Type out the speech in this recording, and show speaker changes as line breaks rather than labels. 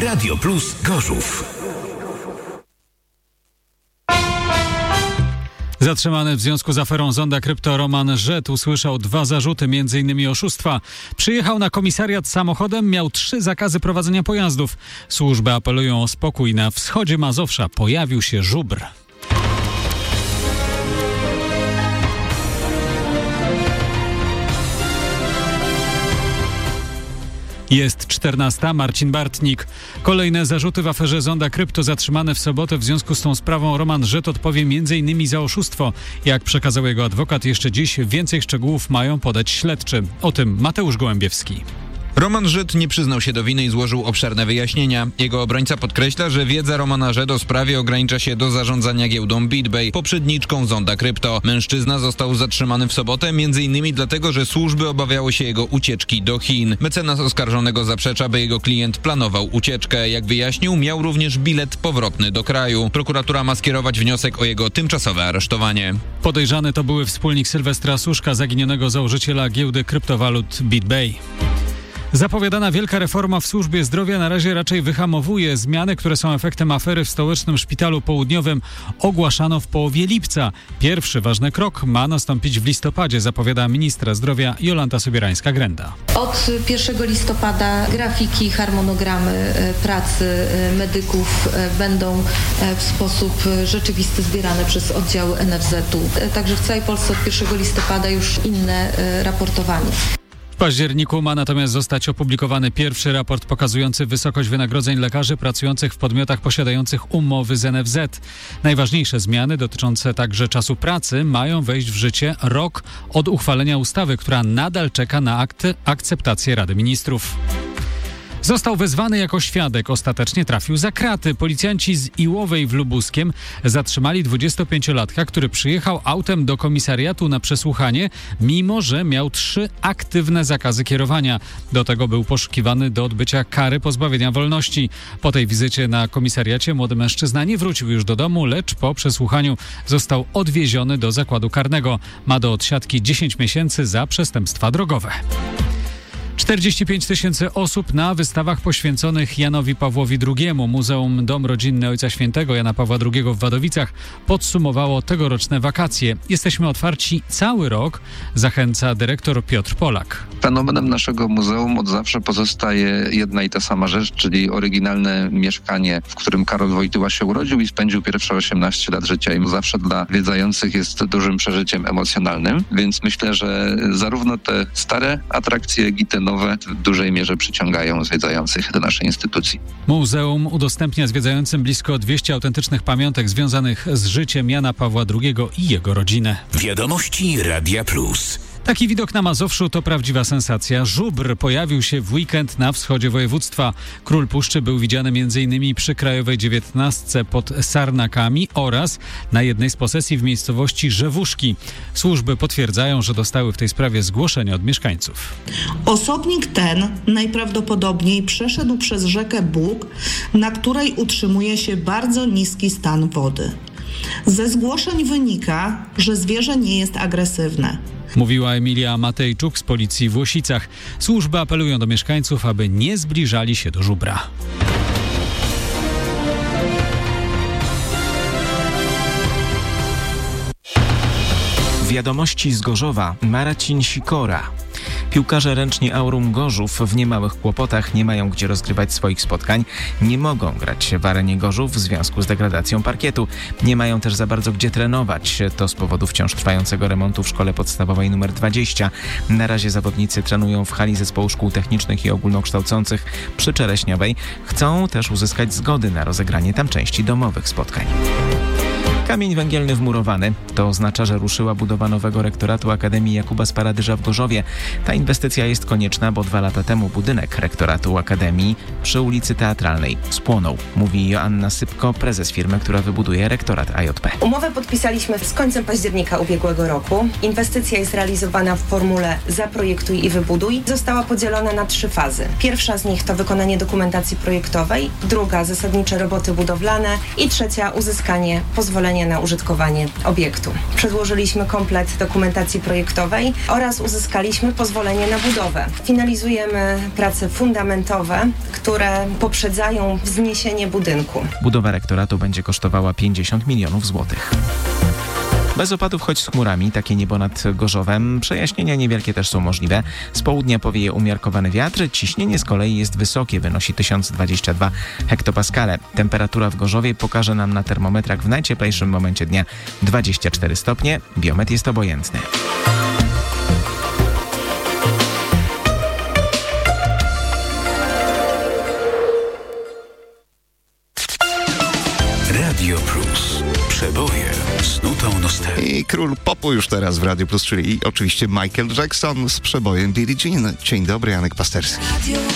Radio Plus Gorzów.
Zatrzymany w związku z aferą Zonda Krypto Roman Żet usłyszał 2 zarzuty, m.in. oszustwa. Przyjechał na komisariat samochodem, miał 3 zakazy prowadzenia pojazdów. Służby apelują o spokój. Na wschodzie Mazowsza pojawił się żubr. Jest 14. Marcin Bartnik. Kolejne zarzuty w aferze Zonda Krypto zatrzymane w sobotę. W związku z tą sprawą Roman Żet odpowie m.in. za oszustwo. Jak przekazał jego adwokat, jeszcze dziś więcej szczegółów mają podać śledczy. O tym Mateusz Gołębiewski.
Roman Żet nie przyznał się do winy i złożył obszerne wyjaśnienia. Jego obrońca podkreśla, że wiedza Romana Żet o sprawie ogranicza się do zarządzania giełdą BitBay, poprzedniczką Zonda Krypto. Mężczyzna został zatrzymany w sobotę m.in. dlatego, że służby obawiały się jego ucieczki do Chin. Mecenas oskarżonego zaprzecza, by jego klient planował ucieczkę. Jak wyjaśnił, miał również bilet powrotny do kraju. Prokuratura ma skierować wniosek o jego tymczasowe aresztowanie.
Podejrzany to były wspólnik Sylwestra Suszka, zaginionego założyciela giełdy kryptowalut BitBay. Zapowiadana wielka reforma w służbie zdrowia na razie raczej wyhamowuje. Zmiany, które są efektem afery w Stołecznym Szpitalu Południowym, ogłaszano w połowie lipca. Pierwszy ważny krok ma nastąpić w listopadzie, zapowiada ministra zdrowia Jolanta Sobierańska-Grenda.
Od 1 listopada grafiki, harmonogramy pracy medyków będą w sposób rzeczywisty zbierane przez oddziały NFZ-u. Także w całej Polsce od 1 listopada już inne raportowanie.
W październiku ma natomiast zostać opublikowany pierwszy raport pokazujący wysokość wynagrodzeń lekarzy pracujących w podmiotach posiadających umowy z NFZ. Najważniejsze zmiany dotyczące także czasu pracy mają wejść w życie rok od uchwalenia ustawy, która nadal czeka na akceptację Rady Ministrów. Został wezwany jako świadek, ostatecznie trafił za kraty. Policjanci z Iłowej w Lubuskiem zatrzymali 25-latka, który przyjechał autem do komisariatu na przesłuchanie, mimo że miał 3 aktywne zakazy kierowania. Do tego był poszukiwany do odbycia kary pozbawienia wolności. Po tej wizycie na komisariacie młody mężczyzna nie wrócił już do domu, lecz po przesłuchaniu został odwieziony do zakładu karnego. Ma do odsiadki 10 miesięcy za przestępstwa drogowe. 45 000 osób na wystawach poświęconych Janowi Pawłowi II. Muzeum Dom Rodzinny Ojca Świętego Jana Pawła II w Wadowicach podsumowało tegoroczne wakacje. Jesteśmy otwarci cały rok, zachęca dyrektor Piotr Polak.
Fenomenem naszego muzeum od zawsze pozostaje jedna i ta sama rzecz, czyli oryginalne mieszkanie, w którym Karol Wojtyła się urodził i spędził pierwsze 18 lat życia. I zawsze dla zwiedzających jest dużym przeżyciem emocjonalnym, więc myślę, że zarówno te stare atrakcje, jak i te nowe w dużej mierze przyciągają zwiedzających do naszej instytucji.
Muzeum udostępnia zwiedzającym blisko 200 autentycznych pamiątek związanych z życiem Jana Pawła II i jego rodziny.
Wiadomości Radia Plus.
Taki widok na Mazowszu to prawdziwa sensacja. Żubr pojawił się w weekend na wschodzie województwa. Król Puszczy był widziany m.in. przy Krajowej 19 pod Sarnakami oraz na jednej z posesji w miejscowości Rzewuszki. Służby potwierdzają, że dostały w tej sprawie zgłoszenia od mieszkańców.
Osobnik ten najprawdopodobniej przeszedł przez rzekę Bóg, na której utrzymuje się bardzo niski stan wody. Ze zgłoszeń wynika, że zwierzę nie jest agresywne.
Mówiła Emilia Matejczuk z policji w Łosicach. Służby apelują do mieszkańców, aby nie zbliżali się do żubra.
Wiadomości z Gorzowa. Marcin Sikora. Piłkarze ręczni Aurum Gorzów w niemałych kłopotach, nie mają gdzie rozgrywać swoich spotkań, nie mogą grać w Arenie Gorzów w związku z degradacją parkietu, nie mają też za bardzo gdzie trenować, to z powodu wciąż trwającego remontu w szkole podstawowej nr 20. Na razie zawodnicy trenują w hali zespołu szkół technicznych i ogólnokształcących przy Czereśniowej. Chcą też uzyskać zgody na rozegranie tam części domowych spotkań. Kamień węgielny wmurowany. To oznacza, że ruszyła budowa nowego rektoratu Akademii Jakuba Sparadyża w Gorzowie. Ta inwestycja jest konieczna, bo 2 lata temu budynek rektoratu Akademii przy ulicy Teatralnej spłonął. Mówi Joanna Sypko, prezes firmy, która wybuduje rektorat AJP.
Umowę podpisaliśmy z końcem października ubiegłego roku. Inwestycja jest realizowana w formule zaprojektuj i wybuduj. Została podzielona na 3 fazy. Pierwsza z nich to wykonanie dokumentacji projektowej, druga zasadnicze roboty budowlane i trzecia uzyskanie pozwolenia na użytkowanie obiektu. Przedłożyliśmy komplet dokumentacji projektowej oraz uzyskaliśmy pozwolenie na budowę. Finalizujemy prace fundamentowe, które poprzedzają wzniesienie budynku.
Budowa rektoratu będzie kosztowała 50 milionów złotych. Bez opadów, choć z chmurami, takie niebo nad Gorzowem. Przejaśnienia niewielkie też są możliwe. Z południa powieje umiarkowany wiatr, ciśnienie z kolei jest wysokie, wynosi 1022 hektopaskale. Temperatura w Gorzowie pokaże nam na termometrach w najcieplejszym momencie dnia 24 stopnie. Biometr jest obojętny.
Radio Plus. Przeboje z nutą nostalgii.
I król popu już teraz w Radio Plus, czyli oczywiście Michael Jackson z przebojem Billie Jean. Dzień dobry, Janek Pasterski.